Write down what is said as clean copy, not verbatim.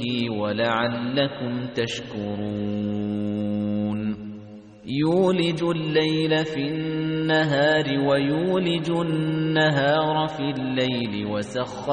به ولعلكم تشكرون يولج الليل في النهار ويولج النهار في الليل وسخر